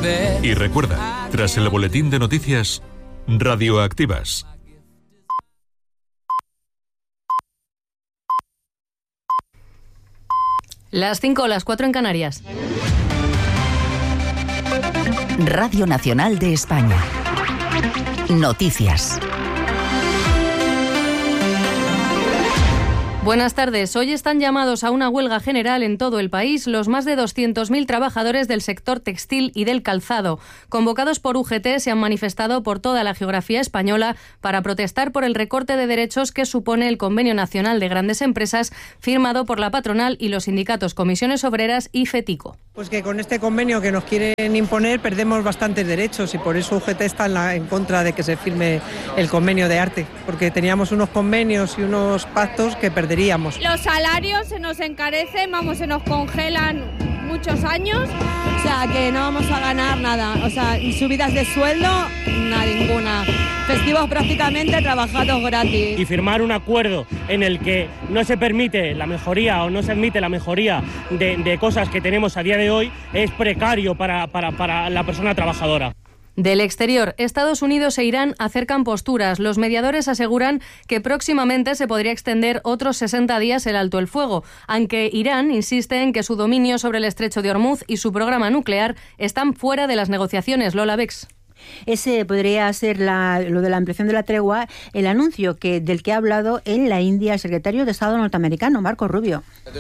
Y recuerda, tras el boletín de noticias, Radioactivas. Las 5, las 4 en Canarias. Radio Nacional de España. Noticias. Buenas tardes. Hoy están llamados a una huelga general en todo el país los más de 200.000 trabajadores del sector textil y del calzado. Convocados por UGT, se han manifestado por toda la geografía española para protestar por el recorte de derechos que supone el Convenio Nacional de Grandes Empresas firmado por la patronal y los sindicatos Comisiones Obreras y FETICO. Pues que con este convenio que nos quieren imponer perdemos bastantes derechos y por eso UGT está en contra de que se firme el convenio de arte, porque teníamos unos convenios y unos pactos que perderíamos. Los salarios se nos encarecen, se nos congelan muchos años. O sea, que no vamos a ganar nada, subidas de sueldo, ninguna. Festivos prácticamente trabajados gratis. Y firmar un acuerdo en el que no se permite la mejoría o no se admite la mejoría de cosas que tenemos a día de hoy es precario para la persona trabajadora. Del exterior, Estados Unidos e Irán acercan posturas. Los mediadores aseguran que próximamente se podría extender otros 60 días el alto el fuego, aunque Irán insiste en que su dominio sobre el estrecho de Hormuz y su programa nuclear están fuera de las negociaciones. Lola Bex. Ese podría ser lo de la ampliación de la tregua, el anuncio del que ha hablado en la India el secretario de Estado norteamericano, Marco Rubio.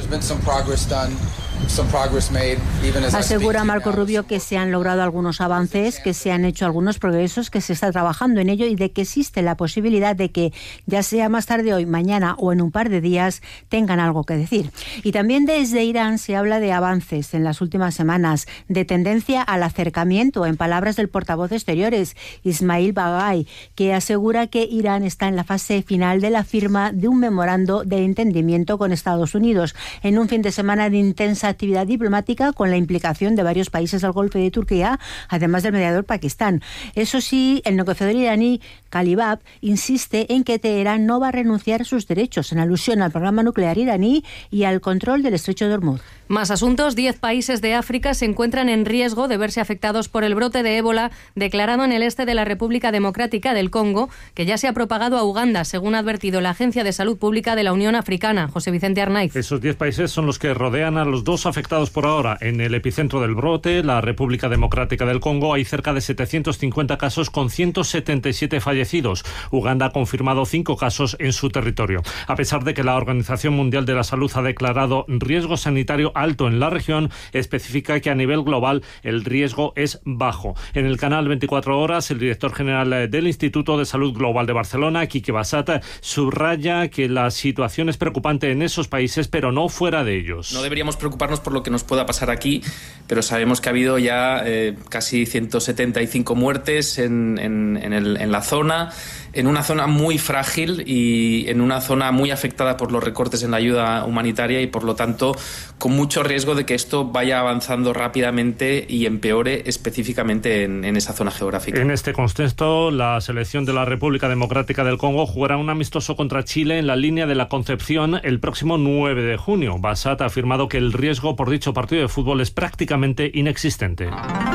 Asegura Marco Rubio que se han logrado algunos avances, que se han hecho algunos progresos, que se está trabajando en ello y de que existe la posibilidad de que, ya sea más tarde hoy, mañana o en un par de días, tengan algo que decir. Y también desde Irán se habla de avances en las últimas semanas, de tendencia al acercamiento, en palabras del portavoz de Exteriores, Ismail Baghai, que asegura que Irán está en la fase final de la firma de un memorando de entendimiento con Estados Unidos, en un fin de semana de intensa actividad diplomática con la implicación de varios países del Golfo y de Turquía, además del mediador Pakistán. Eso sí, el negociador iraní Kalibab insiste en que Teherán no va a renunciar a sus derechos, en alusión al programa nuclear iraní y al control del estrecho de Hormuz. Más asuntos. 10 países de África se encuentran en riesgo de verse afectados por el brote de ébola declarado en el este de la República Democrática del Congo, que ya se ha propagado a Uganda, según ha advertido la Agencia de Salud Pública de la Unión Africana. José Vicente Arnaiz. Esos 10 países son los que rodean a los dos afectados por ahora. En el epicentro del brote, la República Democrática del Congo, hay cerca de 750 casos con 177 fallecidos. Uganda ha confirmado 5 casos en su territorio. A pesar de que la Organización Mundial de la Salud ha declarado riesgo sanitario alto en la región, especifica que a nivel global el riesgo es bajo. En el canal 24 Horas, el director general del Instituto de Salud Global de Barcelona, Quique Bassat, subraya que la situación es preocupante en esos países, pero no fuera de ellos. No deberíamos preocuparnos por lo que nos pueda pasar aquí, pero sabemos que ha habido ya casi 175 muertes en la zona, en una zona muy frágil y en una zona muy afectada por los recortes en la ayuda humanitaria y, por lo tanto, con mucho riesgo de que esto vaya avanzando rápidamente y empeore específicamente en esa zona geográfica. En este contexto, la selección de la República Democrática del Congo jugará un amistoso contra Chile en la línea de la Concepción el próximo 9 de junio. Bassat ha afirmado que el riesgo por dicho partido de fútbol es prácticamente inexistente.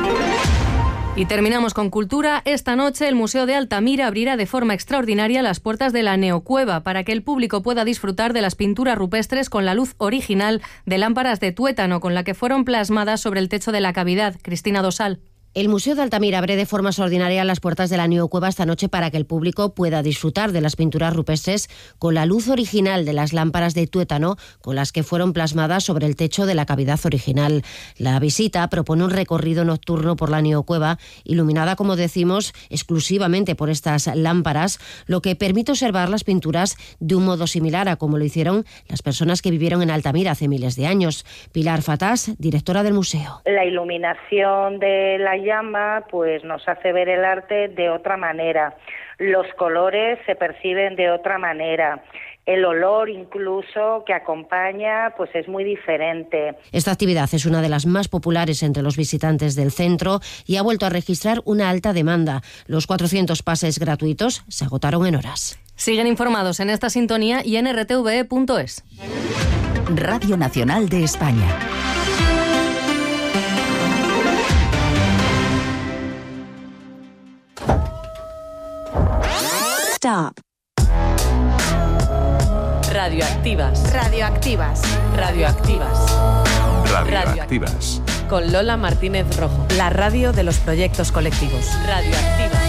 Y terminamos con cultura. Esta noche el Museo de Altamira abrirá de forma extraordinaria las puertas de la Neocueva para que el público pueda disfrutar de las pinturas rupestres con la luz original de lámparas de tuétano con la que fueron plasmadas sobre el techo de la cavidad. Cristina Dosal. El Museo de Altamira abre de forma extraordinaria las puertas de la Neocueva esta noche para que el público pueda disfrutar de las pinturas rupestres con la luz original de las lámparas de tuétano con las que fueron plasmadas sobre el techo de la cavidad original. La visita propone un recorrido nocturno por la Neocueva, iluminada, como decimos, exclusivamente por estas lámparas, lo que permite observar las pinturas de un modo similar a como lo hicieron las personas que vivieron en Altamira hace miles de años. Pilar Fatás, directora del museo. La iluminación de la llama pues nos hace ver el arte de otra manera. Los colores se perciben de otra manera. El olor incluso que acompaña pues es muy diferente. Esta actividad es una de las más populares entre los visitantes del centro y ha vuelto a registrar una alta demanda. Los 400 pases gratuitos se agotaron en horas. Siguen informados en esta sintonía y en rtve.es. Radio Nacional de España. Stop. Radioactivas. Radioactivas. Radioactivas. Radioactivas. Con Lola Martínez Rojo. La radio de los proyectos colectivos. Radioactivas.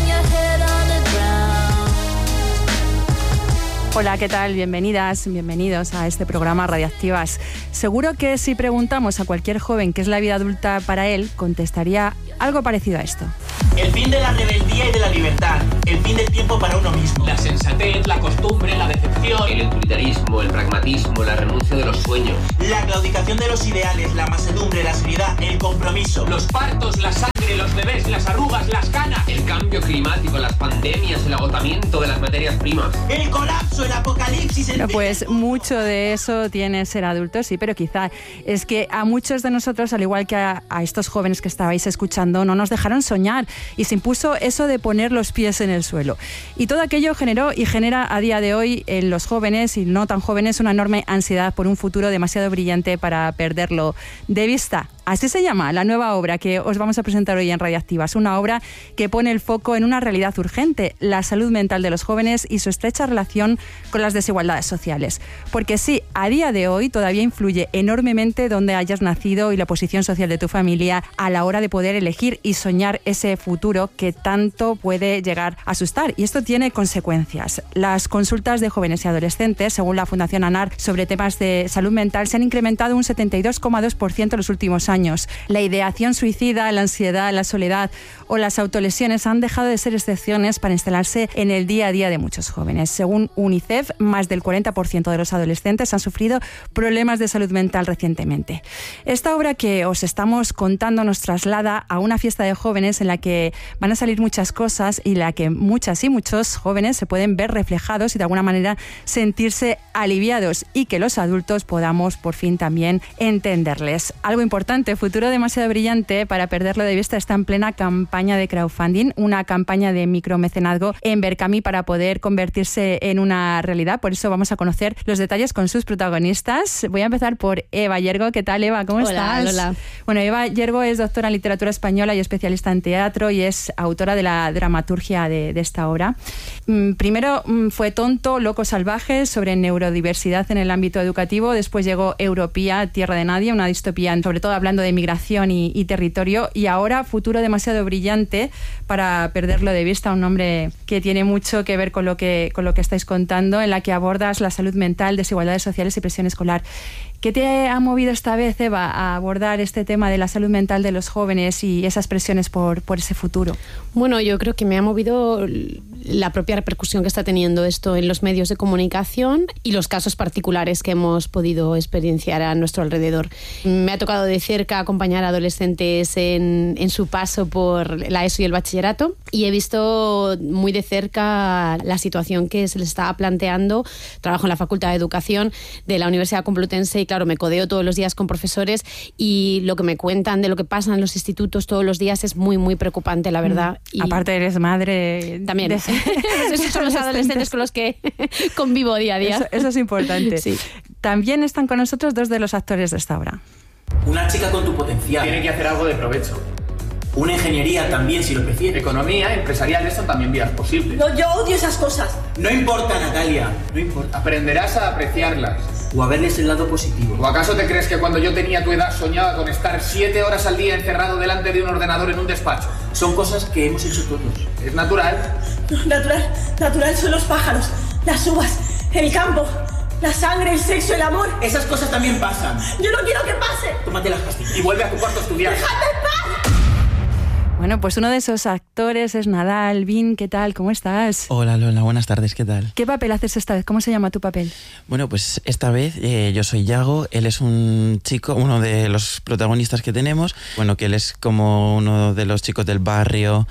Hola, ¿qué tal? Bienvenidas, bienvenidos a este programa Radioactivas. Seguro que si preguntamos a cualquier joven qué es la vida adulta para él, contestaría algo parecido a esto. El fin de la rebeldía y de la libertad. El fin del tiempo para uno mismo. La sensatez, la costumbre, la decepción. El utilitarismo, el pragmatismo, la renuncia de los sueños. La claudicación de los ideales, la mansedumbre, la seriedad, el compromiso. Los partos, la sangre, los bebés, las arrugas, las canas. El cambio climático, las pandemias, el agotamiento de las materias primas. El colapso, el apocalipsis. Bueno, pues mucho de eso tiene ser adulto, sí, pero quizá es que a muchos de nosotros, al igual que a estos jóvenes que estabais escuchando, no nos dejaron soñar y se impuso eso de poner los pies en el suelo. Y todo aquello generó y genera a día de hoy en los jóvenes y no tan jóvenes una enorme ansiedad por un futuro demasiado brillante para perderlo de vista. Así se llama la nueva obra que os vamos a presentar hoy en Radioactivas, una obra que pone el foco en una realidad urgente, la salud mental de los jóvenes y su estrecha relación con las desigualdades sociales. Porque sí, a día de hoy todavía influye enormemente dónde hayas nacido y la posición social de tu familia a la hora de poder elegir y soñar ese futuro que tanto puede llegar a asustar. Y esto tiene consecuencias. Las consultas de jóvenes y adolescentes, según la Fundación ANAR, sobre temas de salud mental se han incrementado un 72,2% en los últimos años. La ideación suicida, la ansiedad, la soledad o las autolesiones han dejado de ser excepciones para instalarse en el día a día de muchos jóvenes. Según UNICEF, más del 40% de los adolescentes han sufrido problemas de salud mental recientemente. Esta obra que os estamos contando nos traslada a una fiesta de jóvenes en la que van a salir muchas cosas y en la que muchas y muchos jóvenes se pueden ver reflejados y de alguna manera sentirse aliviados y que los adultos podamos por fin también entenderles. Algo importante, Futuro demasiado brillante para perderlo de vista está en plena campaña de crowdfunding, una campaña de micromecenazgo en Berkami para poder convertirse en una realidad. Por eso vamos a conocer los detalles con sus protagonistas. Voy a empezar por Eva Yergo. ¿Qué tal, Eva? ¿Cómo estás? Hola. Bueno, Eva Yergo es doctora en literatura española y especialista en teatro y es autora de la dramaturgia de esta obra. Primero fue Tonto, Loco Salvaje, sobre neurodiversidad en el ámbito educativo. Después llegó Europía, Tierra de Nadie, una distopía sobre todo hablando de migración y territorio, y ahora Futuro demasiado brillante para perderlo de vista, un nombre que tiene mucho que ver con lo que estáis contando, en la que abordas la salud mental, desigualdades sociales y presión escolar. ¿Qué te ha movido esta vez, Eva, a abordar este tema de la salud mental de los jóvenes y esas presiones por ese futuro? Bueno, yo creo que me ha movido la propia repercusión que está teniendo esto en los medios de comunicación y los casos particulares que hemos podido experienciar a nuestro alrededor. Me ha tocado de cerca acompañar a adolescentes en su paso por la ESO y el bachillerato y he visto muy de cerca la situación que se les estaba planteando. Trabajo en la Facultad de Educación de la Universidad Complutense y claro, me codeo todos los días con profesores y lo que me cuentan de lo que pasa en los institutos todos los días es muy, muy preocupante, la verdad. Y aparte eres madre... También. Esos son los adolescentes con los que convivo día a día. Eso es importante. Sí. También están con nosotros dos de los actores de esta obra. Una chica con tu potencial. Tiene que hacer algo de provecho. Una ingeniería también, si lo prefiere. Economía, empresarial, son también vías posibles. No, yo odio esas cosas. No importa, Natalia, no importa. Aprenderás a apreciarlas. O a verles el lado positivo. ¿O acaso te crees que cuando yo tenía tu edad soñaba con estar 7 horas al día encerrado delante de un ordenador en un despacho? Son cosas que hemos hecho todos. Es natural. No, natural son los pájaros, las uvas, el campo, la sangre, el sexo, el amor. Esas cosas también pasan. Yo no quiero que pase. Tómate las pastillas. Y vuelve a tu cuarto a estudiar. ¡Déjame en paz! Bueno, pues uno de esos actores es Nadal. Vin, ¿qué tal? ¿Cómo estás? Hola Lola, buenas tardes, ¿qué tal? ¿Qué papel haces esta vez? ¿Cómo se llama tu papel? Bueno, pues esta vez yo soy Yago, él es un chico, uno de los protagonistas que tenemos, bueno, que él es como uno de los chicos del barrio,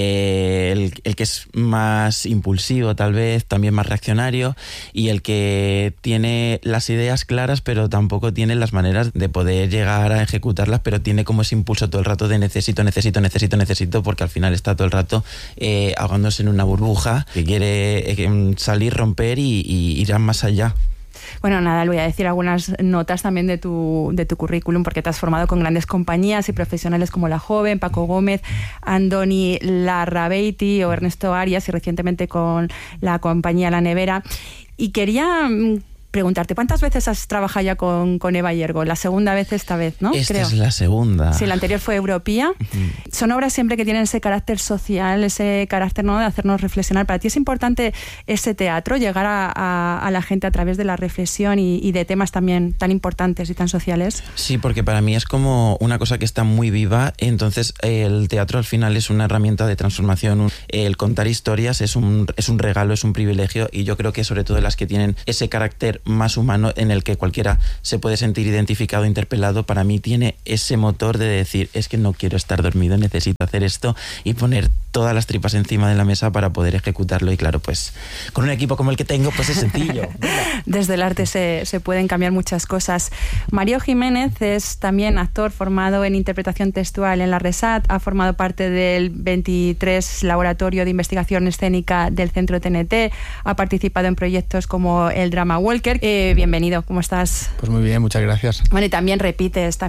el que es más impulsivo tal vez, también más reaccionario, y el que tiene las ideas claras, pero tampoco tiene las maneras de poder llegar a ejecutarlas, pero tiene como ese impulso todo el rato de necesito, porque al final está todo el rato ahogándose en una burbuja que quiere salir, romper y ir más allá. Bueno, Nadal, voy a decir algunas notas también de tu currículum, porque te has formado con grandes compañías y profesionales como La Joven, Paco Gómez, Andoni Larrabeiti o Ernesto Arias, y recientemente con la compañía La Nevera. Y quería preguntarte, ¿cuántas veces has trabajado ya con Eva Yergo? La segunda vez esta vez, ¿no? Esta es la segunda. Sí, la anterior fue Europea. Son obras siempre que tienen ese carácter social, ese carácter, ¿no?, de hacernos reflexionar. Para ti es importante ese teatro, llegar a la gente a través de la reflexión y de temas también tan importantes y tan sociales. Sí, porque para mí es como una cosa que está muy viva. Entonces el teatro al final es una herramienta de transformación. El contar historias es un regalo, es un privilegio, y yo creo que sobre todo las que tienen ese carácter más humano en el que cualquiera se puede sentir identificado, interpelado, para mí tiene ese motor de decir, es que no quiero estar dormido, necesito hacer esto y poner todas las tripas encima de la mesa para poder ejecutarlo. Y claro, pues con un equipo como el que tengo, pues es sencillo. Desde el arte se pueden cambiar muchas cosas. Mario Jiménez es también actor formado en interpretación textual en la RESAT, ha formado parte del 23 Laboratorio de Investigación Escénica del Centro TNT, ha participado en proyectos como el Drama Walker. Bienvenido, ¿cómo estás? Pues muy bien, muchas gracias. Bueno, y también repites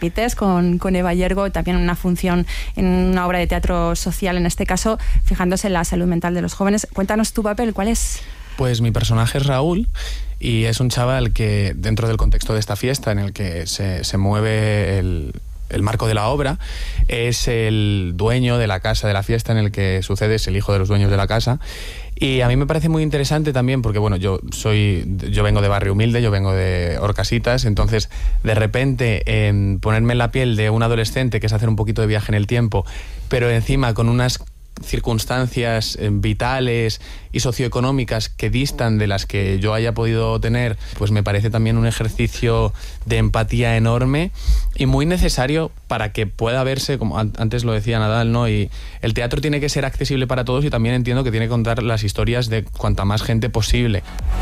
con Eva Yergo, también una función en una obra de teatro social, en este caso fijándose en la salud mental de los jóvenes. Cuéntanos tu papel, ¿cuál es? Pues mi personaje es Raúl y es un chaval que, dentro del contexto de esta fiesta en el que se mueve el marco de la obra, es el dueño de la casa de la fiesta en el que sucede, es el hijo de los dueños de la casa. Y a mí me parece muy interesante también porque, bueno, yo vengo de barrio humilde, yo vengo de Horcasitas, entonces de repente ponerme en la piel de un adolescente, que es hacer un poquito de viaje en el tiempo, pero encima con unas circunstancias vitales y socioeconómicas que distan de las que yo haya podido tener, pues me parece también un ejercicio de empatía enorme y muy necesario para que pueda verse, como antes lo decía Nadal, ¿no? Y el teatro tiene que ser accesible para todos, y también entiendo que tiene que contar las historias de cuanta más gente posible.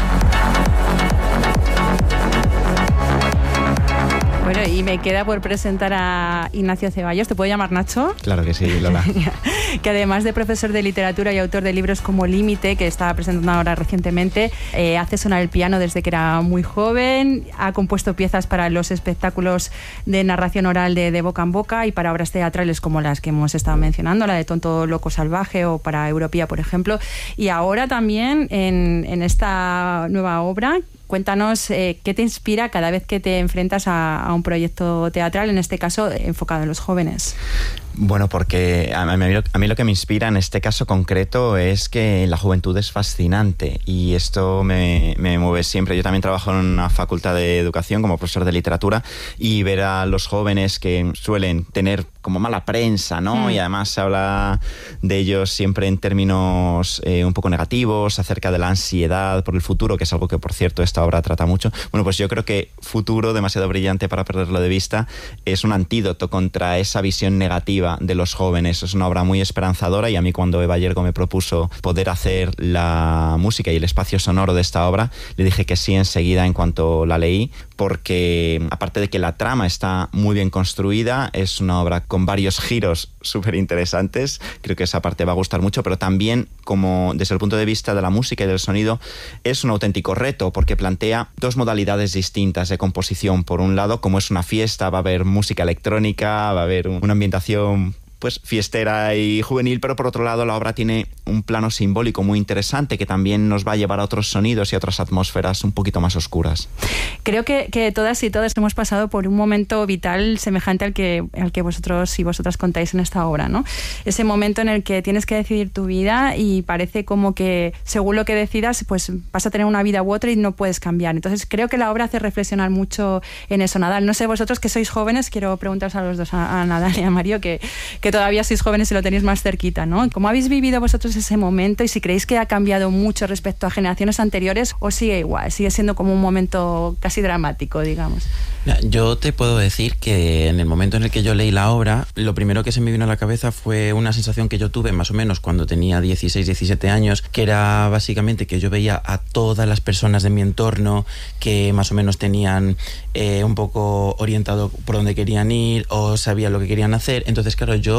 Bueno, y me queda por presentar a Ignacio Ceballos. ¿Te puedo llamar Nacho? Claro que sí, Lola. Que además de profesor de literatura y autor de libros como Límite, que estaba presentando ahora recientemente, hace sonar el piano desde que era muy joven, ha compuesto piezas para los espectáculos de narración oral de boca en boca y para obras teatrales como las que hemos estado mencionando, la de Tonto Loco Salvaje o para Europea, por ejemplo. Y ahora también en esta nueva obra, cuéntanos qué te inspira cada vez que te enfrentas a un proyecto teatral, en este caso enfocado en los jóvenes. Bueno, porque a mí lo que me inspira en este caso concreto es que la juventud es fascinante y esto me mueve siempre. Yo también trabajo en una facultad de educación como profesor de literatura, y ver a los jóvenes que suelen tener como mala prensa, ¿no? Y además se habla de ellos siempre en términos un poco negativos, acerca de la ansiedad por el futuro, que es algo que, por cierto, esta obra trata mucho. Bueno, pues yo creo que Futuro, demasiado brillante para perderlo de vista, es un antídoto contra esa visión negativa de los jóvenes. Es una obra muy esperanzadora, y a mí, cuando Eva Yergo me propuso poder hacer la música y el espacio sonoro de esta obra, le dije que sí enseguida en cuanto la leí, porque aparte de que la trama está muy bien construida, es una obra con varios giros súper interesantes. Creo que esa parte va a gustar mucho, pero también, como desde el punto de vista de la música y del sonido, es un auténtico reto, porque plantea dos modalidades distintas de composición. Por un lado, como es una fiesta, va a haber música electrónica, va a haber una ambientación pues fiestera y juvenil, pero por otro lado la obra tiene un plano simbólico muy interesante que también nos va a llevar a otros sonidos y a otras atmósferas un poquito más oscuras. Creo que todas y todos hemos pasado por un momento vital semejante al que vosotros y vosotras contáis en esta obra, ¿no? Ese momento en el que tienes que decidir tu vida y parece como que según lo que decidas, pues vas a tener una vida u otra y no puedes cambiar. Entonces creo que la obra hace reflexionar mucho en eso. Nadal, no sé, vosotros que sois jóvenes, quiero preguntaros a los dos, a Nadal y a Mario, que todavía sois jóvenes y lo tenéis más cerquita, ¿no? ¿Cómo habéis vivido vosotros ese momento y si creéis que ha cambiado mucho respecto a generaciones anteriores o sigue igual, sigue siendo como un momento casi dramático, digamos? Yo te puedo decir que en el momento en el que yo leí la obra, lo primero que se me vino a la cabeza fue una sensación que yo tuve más o menos cuando tenía 16, 17 años, que era básicamente que yo veía a todas las personas de mi entorno que más o menos tenían un poco orientado por dónde querían ir o sabían lo que querían hacer. Entonces, claro, yo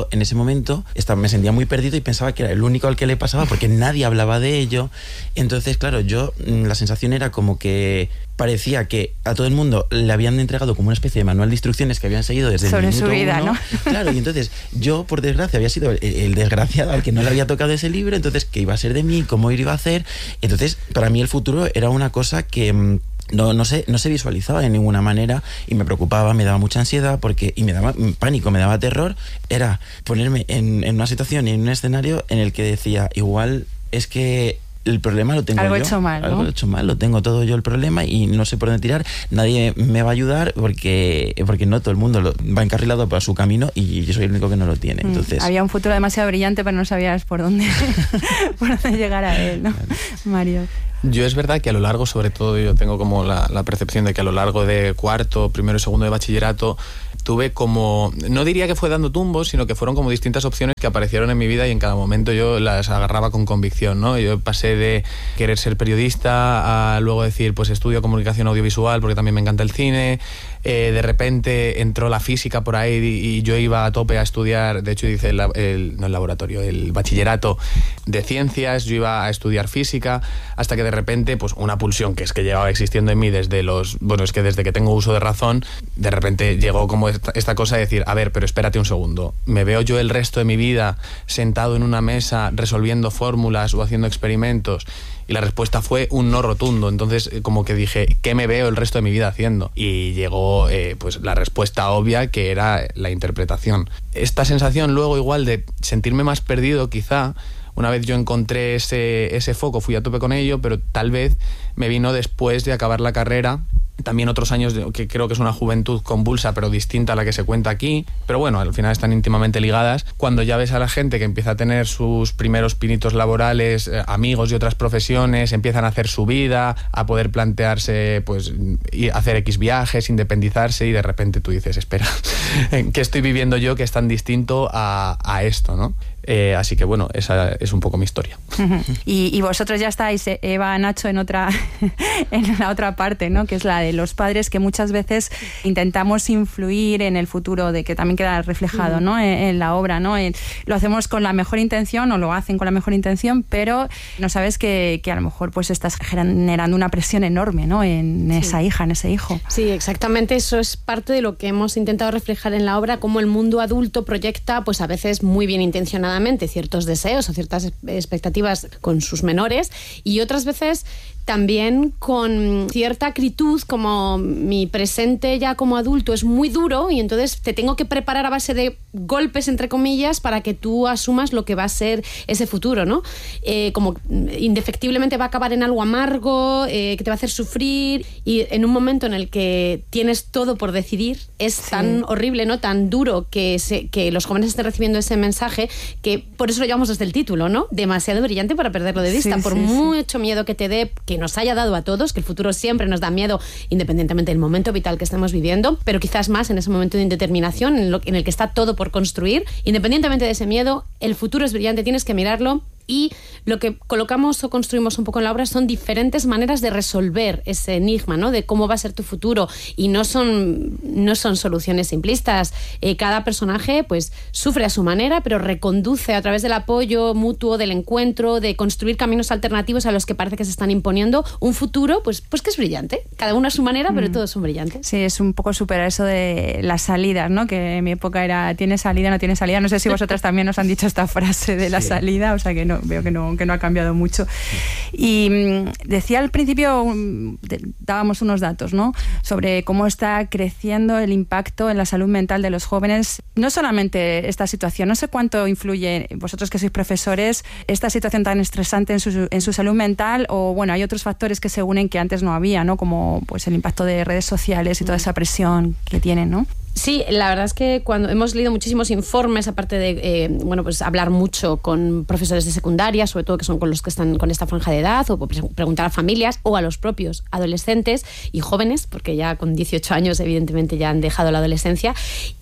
yo en ese momento me sentía muy perdido y pensaba que era el único al que le pasaba porque nadie hablaba de ello. Entonces, claro, la sensación era como que parecía que a todo el mundo le habían entregado como una especie de manual de instrucciones que habían seguido desde sobre el minuto su vida, 1. ¿no? Claro, y entonces yo, por desgracia, había sido el desgraciado al que no le había tocado ese libro. Entonces, ¿qué iba a ser de mí? ¿Cómo iba a hacer? Entonces, para mí el futuro era una cosa que no se visualizaba de ninguna manera y me preocupaba, me daba mucha ansiedad y me daba pánico, me daba terror. Era ponerme en una situación y en un escenario en el que decía, igual es que el problema lo tengo algo yo. Hecho mal, ¿no? Algo hecho mal, lo tengo todo yo el problema y no sé por dónde tirar. Nadie me va a ayudar porque no todo el mundo va encarrilado por su camino y yo soy el único que no lo tiene. Entonces, había un futuro demasiado brillante, pero no sabías por dónde llegar a él, ¿no? Vale. Mario. Yo es verdad que a lo largo, sobre todo, yo tengo como la percepción de que a lo largo de cuarto, primero y segundo de bachillerato, tuve como, no diría que fue dando tumbos, sino que fueron como distintas opciones que aparecieron en mi vida y en cada momento yo las agarraba con convicción, ¿no? Yo pasé de querer ser periodista a luego decir, pues estudio comunicación audiovisual porque también me encanta el cine. De repente entró la física por ahí y yo iba a tope a estudiar, de hecho hice el bachillerato de ciencias, yo iba a estudiar física, hasta que de repente, pues una pulsión que es que llevaba existiendo en mí desde que tengo uso de razón, de repente llegó como esta cosa de decir, a ver, pero espérate un segundo, ¿me veo yo el resto de mi vida sentado en una mesa resolviendo fórmulas o haciendo experimentos? Y la respuesta fue un no rotundo. Entonces, como que dije, ¿qué me veo el resto de mi vida haciendo? Y llegó pues la respuesta obvia, que era la interpretación. Esta sensación luego igual de sentirme más perdido, quizá, una vez yo encontré ese foco, fui a tope con ello, pero tal vez me vino después de acabar la carrera. También otros años que creo que es una juventud convulsa pero distinta a la que se cuenta aquí, pero bueno, al final están íntimamente ligadas. Cuando ya ves a la gente que empieza a tener sus primeros pinitos laborales, amigos de otras profesiones, empiezan a hacer su vida, a poder plantearse pues hacer X viajes, independizarse, y de repente tú dices, espera, ¿qué estoy viviendo yo que es tan distinto a esto, ¿no? Así que bueno, esa es un poco mi historia. Y vosotros ya estáis, Eva, Nacho, en la otra parte, ¿no? Que es la de los padres, que muchas veces intentamos influir en el futuro, de que también queda reflejado, ¿no? En la obra, ¿no? Lo hacemos con la mejor intención, o lo hacen con la mejor intención, pero no sabes que a lo mejor pues estás generando una presión enorme, ¿no? En esa hija, en ese hijo. Sí, exactamente, eso es parte de lo que hemos intentado reflejar en la obra, cómo el mundo adulto proyecta, pues a veces muy bien intencionado, ciertos deseos o ciertas expectativas con sus menores, y otras veces también con cierta acritud, como mi presente ya como adulto es muy duro y entonces te tengo que preparar a base de golpes, entre comillas, para que tú asumas lo que va a ser ese futuro, ¿no? Como indefectiblemente va a acabar en algo amargo, que te va a hacer sufrir, y en un momento en el que tienes todo por decidir, es tan horrible, ¿no? Tan duro que los jóvenes estén recibiendo ese mensaje, que por eso lo llamamos desde el título, ¿no? Demasiado brillante para perderlo de vista, por mucho miedo que te dé, que nos haya dado a todos, que el futuro siempre nos da miedo independientemente del momento vital que estemos viviendo, pero quizás más en ese momento de indeterminación en el que está todo por construir. Independientemente de ese miedo, el futuro es brillante, tienes que mirarlo. Y lo que colocamos o construimos un poco en la obra son diferentes maneras de resolver ese enigma, ¿no? De cómo va a ser tu futuro, y no son soluciones simplistas. Cada personaje pues sufre a su manera, pero reconduce a través del apoyo mutuo, del encuentro, de construir caminos alternativos a los que parece que se están imponiendo un futuro pues que es brillante. Cada uno a su manera, pero todos son brillantes. Sí, es un poco superar eso de las salidas, ¿no? Que en mi época era ¿tiene salida, no tiene salida? No sé si vosotras también os han dicho esta frase de la salida, o sea que no, veo que no ha cambiado mucho. Y decía al principio, dábamos unos datos, ¿no? Sobre cómo está creciendo el impacto en la salud mental de los jóvenes. No solamente esta situación, no sé cuánto influye, vosotros que sois profesores, esta situación tan estresante en su salud mental, o bueno, hay otros factores que se unen que antes no había, ¿no? Como pues el impacto de redes sociales y toda esa presión que tienen, ¿no? Sí, la verdad es que cuando hemos leído muchísimos informes, aparte de pues hablar mucho con profesores de secundaria, sobre todo que son con los que están con esta franja de edad, o preguntar a familias o a los propios adolescentes y jóvenes, porque ya con 18 años evidentemente ya han dejado la adolescencia,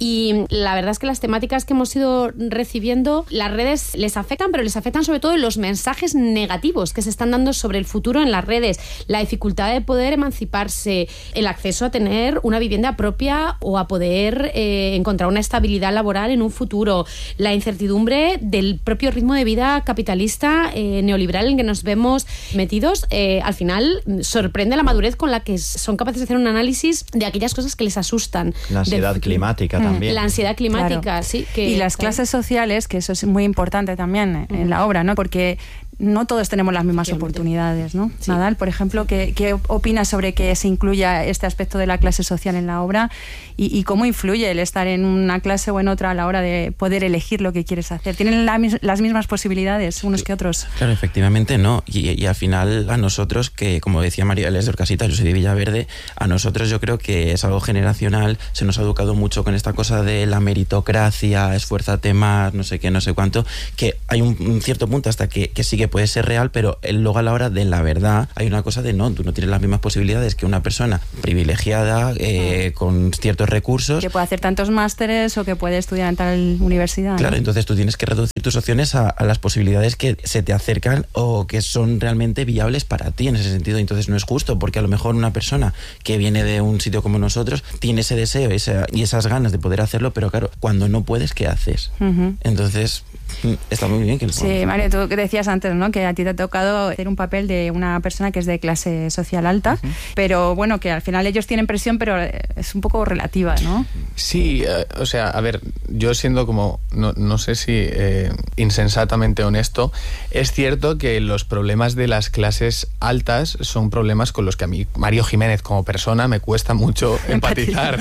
y la verdad es que las temáticas que hemos ido recibiendo, las redes les afectan, pero les afectan sobre todo los mensajes negativos que se están dando sobre el futuro en las redes, la dificultad de poder emanciparse, el acceso a tener una vivienda propia o a poder poder encontrar una estabilidad laboral en un futuro, la incertidumbre del propio ritmo de vida capitalista neoliberal en que nos vemos metidos, al final sorprende la madurez con la que son capaces de hacer un análisis de aquellas cosas que les asustan. La ansiedad climática también. La ansiedad climática, claro. sí. Y las clases sociales, que eso es muy importante también en la obra, ¿no? Porque no todos tenemos las mismas oportunidades, ¿no? Sí. Nadal, por ejemplo, ¿qué opinas sobre que se incluya este aspecto de la clase social en la obra y cómo influye el estar en una clase o en otra a la hora de poder elegir lo que quieres hacer? ¿Tienen las mismas posibilidades unos que otros? Claro, efectivamente no. Y al final a nosotros, que como decía María Ángeles de Orcasitas, yo soy de Villaverde, a nosotros yo creo que es algo generacional, se nos ha educado mucho con esta cosa de la meritocracia, esfuérzate más, no sé qué, no sé cuánto, que hay un cierto punto hasta que sí que puede ser real, pero luego a la hora de la verdad hay una cosa de no, tú no tienes las mismas posibilidades que una persona privilegiada, con ciertos recursos. Que puede hacer tantos másteres o que puede estudiar en tal universidad. Claro, ¿no? Entonces tú tienes que reducir tus opciones a las posibilidades que se te acercan o que son realmente viables para ti en ese sentido. Entonces no es justo, porque a lo mejor una persona que viene de un sitio como nosotros tiene ese deseo y esas ganas de poder hacerlo, pero claro, cuando no puedes, ¿qué haces? Entonces está muy bien que lo Sí, Mario, tú que decías antes, ¿no? Que a ti te ha tocado hacer un papel de una persona que es de clase social alta, pero bueno, que al final ellos tienen presión, pero es un poco relativa, ¿no? Sí, o sea, a ver, yo siendo como, no sé si insensatamente honesto, es cierto que los problemas de las clases altas son problemas con los que a mí, Mario Jiménez, como persona, me cuesta mucho empatizar.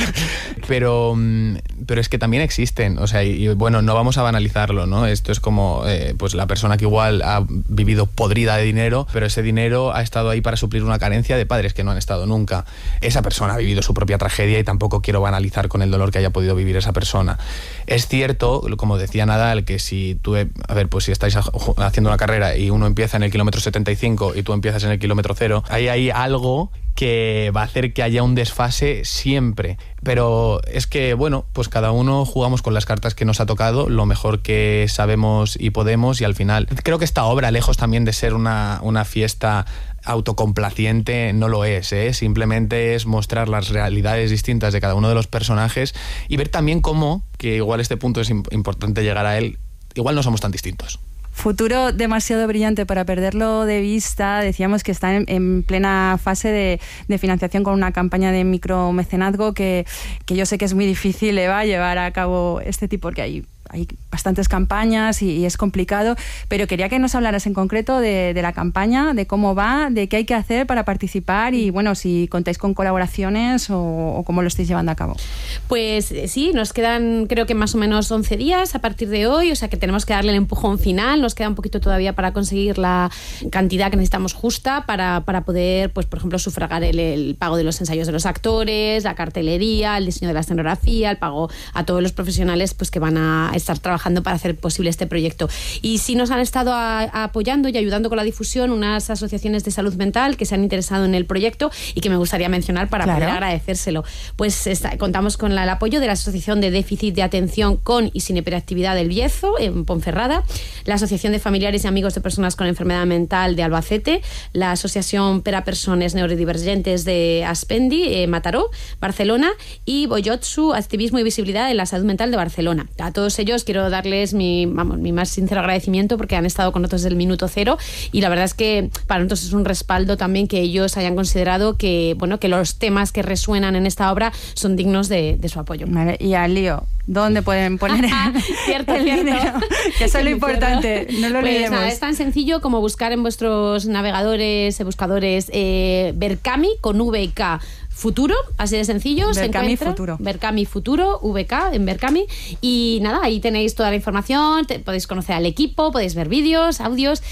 Pero es que también existen, o sea, y bueno, no vamos a banalizarlo, ¿no? Esto es como pues la persona que igual ha vivido podrida de dinero, pero ese dinero ha estado ahí para suplir una carencia de padres que no han estado nunca. Esa persona ha vivido su propia tragedia y tampoco quiero banalizar con el dolor que haya podido vivir esa persona. Es cierto, como decía Nadal, que si tú, pues si estáis haciendo una carrera y uno empieza en el kilómetro 75 y tú empiezas en el kilómetro 0, ahí hay algo que va a hacer que haya un desfase siempre. Pero es que, bueno, pues cada uno jugamos con las cartas que nos ha tocado, lo mejor que sabemos y podemos, y al final creo que esta obra, lejos también de ser una fiesta autocomplaciente, no lo es, simplemente es mostrar las realidades distintas de cada uno de los personajes y ver también cómo, que igual este punto es importante llegar a él, igual no somos tan distintos. Futuro demasiado brillante para perderlo de vista. Decíamos que está en plena fase de financiación con una campaña de micromecenazgo que yo sé que es muy difícil, Eva, llevar a cabo este tipo, porque hay bastantes campañas y es complicado, pero quería que nos hablaras en concreto de la campaña, de cómo va, de qué hay que hacer para participar y, bueno, si contáis con colaboraciones o cómo lo estáis llevando a cabo. Pues sí, nos quedan creo que más o menos 11 días a partir de hoy, o sea que tenemos que darle el empujón final, nos queda un poquito todavía para conseguir la cantidad que necesitamos justa para poder, pues por ejemplo, sufragar el pago de los ensayos de los actores, la cartelería, el diseño de la escenografía, el pago a todos los profesionales pues que van a estar trabajando para hacer posible este proyecto. Y sí nos han estado apoyando y ayudando con la difusión unas asociaciones de salud mental que se han interesado en el proyecto y que me gustaría mencionar para poder agradecérselo. Pues contamos con el apoyo de la Asociación de Déficit de Atención con y sin Hiperactividad del Bierzo, en Ponferrada, la Asociación de Familiares y Amigos de Personas con Enfermedad Mental de Albacete, la Asociación per a Persones Neurodivergentes de Aspendi, Mataró, Barcelona, y Boyotsu, Activismo y Visibilidad en la Salud Mental de Barcelona. A todos ellos quiero darles mi más sincero agradecimiento porque han estado con nosotros desde el minuto cero y la verdad es que para nosotros es un respaldo también que ellos hayan considerado que, bueno, que los temas que resuenan en esta obra son dignos de su apoyo. Vale, y al lío, ¿dónde pueden poner cierto. dinero? Que eso es lo importante, no lo olvidemos. Pues nada, es tan sencillo como buscar en vuestros navegadores, buscadores, Berkami con V y K Futuro, así de sencillo. Berkami Futuro. Berkami Futuro, VK en Berkami. Y nada, ahí tenéis toda la información, podéis conocer al equipo, podéis ver vídeos, audios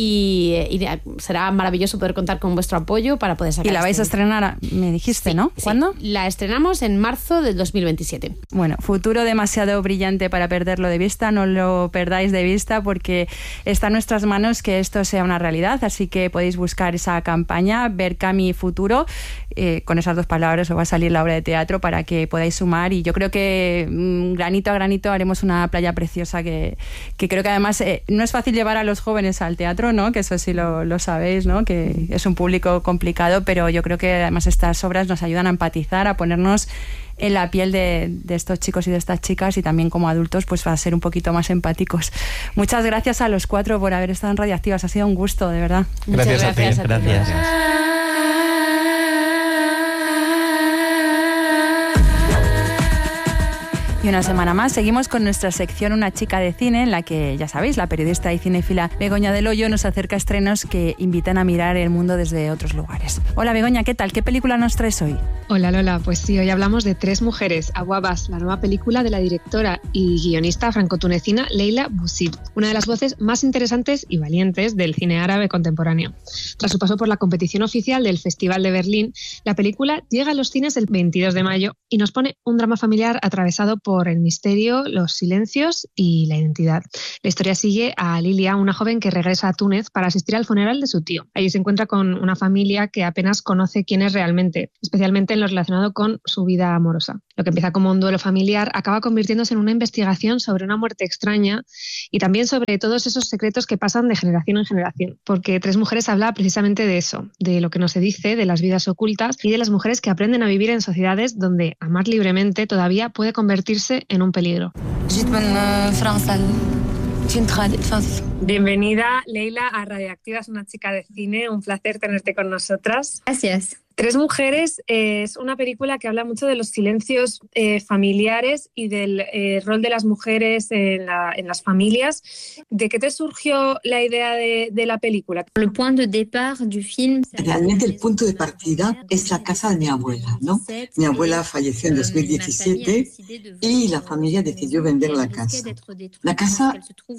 y será maravilloso poder contar con vuestro apoyo para poder sacar. Y la vais a estrenar, me dijiste, sí, ¿no? ¿Cuándo? Sí, la estrenamos en marzo del 2027. Bueno, futuro demasiado brillante para perderlo de vista, no lo perdáis de vista porque está en nuestras manos que esto sea una realidad, así que podéis buscar esa campaña, Berkami Futuro, con esas dos 2 palabras o va a salir la obra de teatro para que podáis sumar, y yo creo que granito a granito haremos una playa preciosa que creo que además no es fácil llevar a los jóvenes al teatro, ¿no? Que eso sí lo sabéis, ¿no? Que es un público complicado, pero yo creo que además estas obras nos ayudan a empatizar, a ponernos en la piel de estos chicos y de estas chicas, y también como adultos pues va a ser un poquito más empáticos. Muchas gracias a los 4 por haber estado en Radioactivas, ha sido un gusto, de verdad. Gracias a ti. Gracias. Y una semana más seguimos con nuestra sección Una chica de cine, en la que, ya sabéis, la periodista y cinéfila Begoña del Hoyo nos acerca a estrenos que invitan a mirar el mundo desde otros lugares. Hola Begoña, ¿qué tal? ¿Qué película nos traes hoy? Hola Lola, pues sí, hoy hablamos de Tres mujeres, Aguabas, la nueva película de la directora y guionista franco-tunecina Leila Boussid, una de las voces más interesantes y valientes del cine árabe contemporáneo. Tras su paso por la competición oficial del Festival de Berlín, la película llega a los cines el 22 de mayo y nos pone un drama familiar atravesado por el misterio, los silencios y la identidad. La historia sigue a Lilia, una joven que regresa a Túnez para asistir al funeral de su tío. Allí se encuentra con una familia que apenas conoce quién es realmente, especialmente en lo relacionado con su vida amorosa. Lo que empieza como un duelo familiar acaba convirtiéndose en una investigación sobre una muerte extraña y también sobre todos esos secretos que pasan de generación en generación. Porque Tres mujeres habla precisamente de eso, de lo que no se dice, de las vidas ocultas y de las mujeres que aprenden a vivir en sociedades donde amar libremente todavía puede convertirse en un peligro. Bienvenida, Leila, a Radioactivas, una chica de cine. Un placer tenerte con nosotras. Gracias. Tres mujeres es una película que habla mucho de los silencios familiares y del rol de las mujeres en las familias. ¿De qué te surgió la idea de la película? El punto de départ du film. Realmente el punto de partida es la casa de mi abuela, ¿no? Mi abuela falleció en 2017 y la familia decidió vender la casa. La casa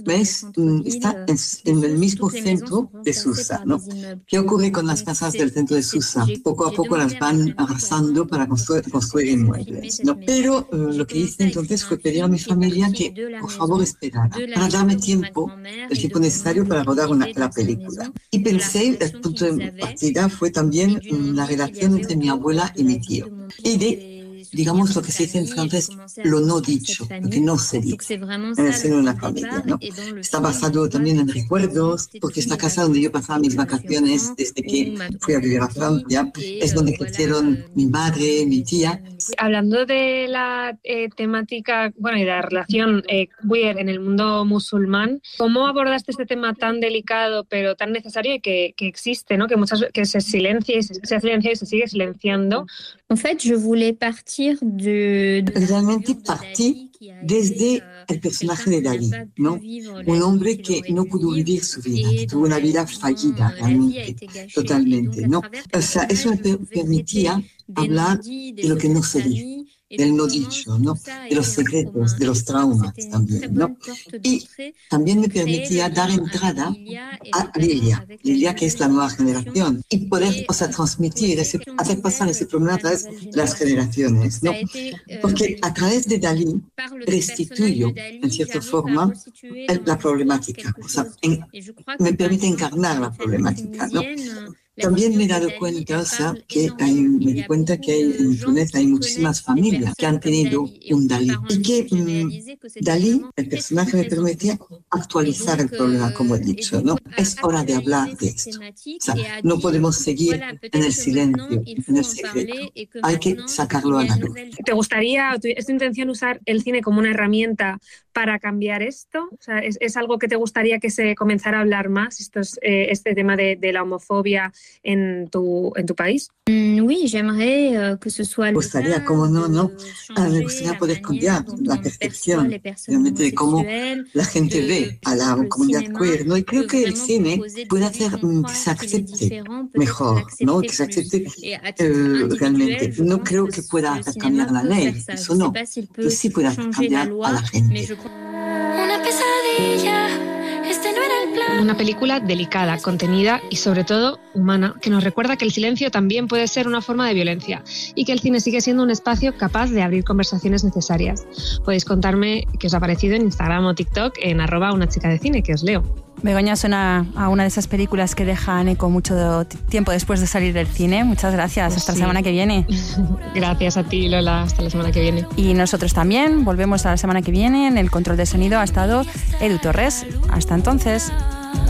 está en el mismo centro de Susa, ¿no? ¿Qué ocurre con las casas del centro de Susa? Poco a poco las van arrasando para construir inmuebles, ¿no? Pero lo que hice entonces fue pedir a mi familia que por favor esperara para darme tiempo, el tiempo necesario para rodar la película. Y pensé, el punto de partida fue también la relación entre mi abuela y mi tío. Y digamos, lo que se dice en francés, lo no dicho, lo que no se dice en el seno de una familia, ¿no? Está basado también en recuerdos, porque esta casa donde yo pasaba mis vacaciones desde que fui a vivir a Francia, es donde crecieron mi madre, mi tía. Hablando de la temática, bueno, y de la relación queer en el mundo musulmán, ¿cómo abordaste este tema tan delicado pero tan necesario y que existe, ¿no? Que se silencia y se ha silenciado y se sigue silenciando? En fait, je voulais partir Realmente partí desde el personaje de Dalí, ¿no? Un hombre que no pudo vivir su vida, que tuvo una vida fallida, realmente, totalmente, ¿no? O sea, eso me permitía hablar de lo que no se dice, del no dicho, ¿no? De los secretos, de los traumas también, ¿no? Y también me permitía dar entrada a Lilia, que es la nueva generación, y poder, o sea, transmitir, hacer pasar ese problema a través de las generaciones, ¿no? Porque a través de Dalí restituyo, en cierta forma, la problemática, o sea, me permite encarnar la problemática, ¿no? También me he dado cuenta, o sea, me di cuenta que en Túnez hay muchísimas familias que han tenido un Dalí. Y que Dalí, el personaje, me permitía actualizar el problema, como he dicho, ¿no? Es hora de hablar de esto. O sea, no podemos seguir en el silencio, en el secreto. Hay que sacarlo a la luz. ¿Te gustaría, es tu intención usar el cine como una herramienta para cambiar esto? O sea, ¿es algo que te gustaría que se comenzara a hablar más, este tema de la homofobia en tu país? Oui, j'aimerais que ce soit. Me gustaría, como no. Me gustaría poder cambiar la percepción realmente de cómo la gente ve a la comunidad queer, ¿no? Y creo que el cine puede hacer que se acepte mejor, ¿no? Que se acepte realmente. No creo que pueda hacer cambiar la ley, eso no, pero sí puede hacer cambiar a la gente. Una pesadilla. Una película delicada, contenida y sobre todo humana, que nos recuerda que el silencio también puede ser una forma de violencia y que el cine sigue siendo un espacio capaz de abrir conversaciones necesarias. Podéis contarme qué os ha parecido en Instagram o TikTok en @unachicadecine, que os leo. Begoña suena a una de esas películas que dejan eco mucho tiempo después de salir del cine. Muchas gracias. Pues hasta la semana que viene. Gracias a ti, Lola. Hasta la semana que viene. Y nosotros también. Volvemos a la semana que viene. En el control de sonido ha estado Edu Torres. Hasta entonces.